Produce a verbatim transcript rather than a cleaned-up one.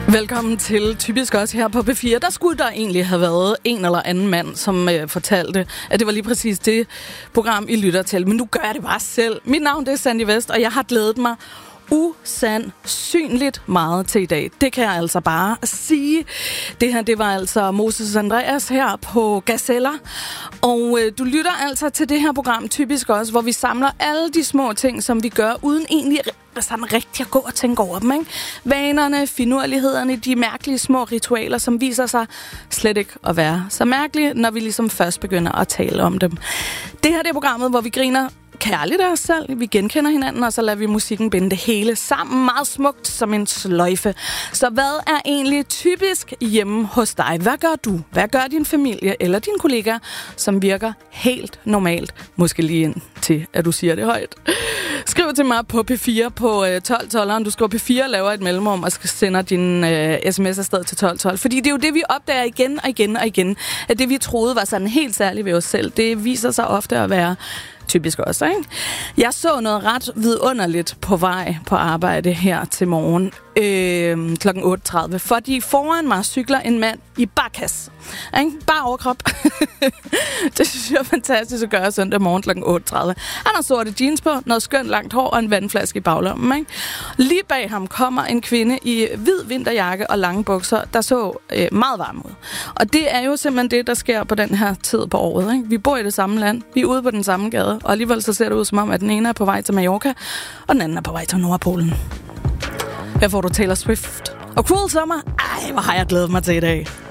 Velkommen til Typisk også her på P fire. Der skulle der egentlig have været en eller anden mand, som øh, fortalte, at det var lige præcis det program, I lytter til. Men nu gør jeg det bare selv. Mit navn det er Sandy Vest, og jeg har glædet mig usandsynligt meget til i dag. Det kan jeg altså bare sige. Det her, det var altså Moses Andreas her på Gazeller. Og øh, du lytter altså til det her program, Typisk også, hvor vi samler alle de små ting, som vi gør, uden egentlig sådan rigtig at gå og tænke over dem, ikke? Vanerne, finurlighederne, de mærkelige små ritualer, som viser sig slet ikke at være så mærkelige, når vi ligesom først begynder at tale om dem. Det her det er programmet, hvor vi griner kærligt af os selv. Vi genkender hinanden, og så lader vi musikken binde det hele sammen meget smukt som en sløjfe. Så hvad er egentlig typisk hjemme hos dig? Hvad gør du? Hvad gør din familie eller dine kollegaer, som virker helt normalt? Måske lige ind til, at du siger det højt. Skriv til mig på P fire på tolv tolv. Du skriver P fire, laver et mellemrum og sender din øh, sms afsted til tolv tolv. Fordi det er jo det, vi opdager igen og igen og igen. At det, vi troede var sådan helt særligt ved os selv, det viser sig ofte at være typisk også, ikke? Jeg så noget ret vidunderligt på vej på arbejde her til morgen øh, klokken otte tredive, fordi foran mig cykler en mand i barkas. Ikke? Bare overkrop. Det synes jeg er fantastisk at gøre søndag morgen klokken otte tredive. Han har sorte jeans på, noget skønt langt hår og en vandflaske i baglommen. Ikke? Lige bag ham kommer en kvinde i hvid vinterjakke og lange bukser, der så øh, meget varm ud. Og det er jo simpelthen det, der sker på den her tid på året. Ikke? Vi bor i det samme land, vi er ude på den samme gade, og alligevel så ser det ud som om, at den ene er på vej til Mallorca, og den anden er på vej til Nordpolen. Her får du Taylor Swift og Cruel Summer. Ej, hvor har jeg glædet mig til i dag.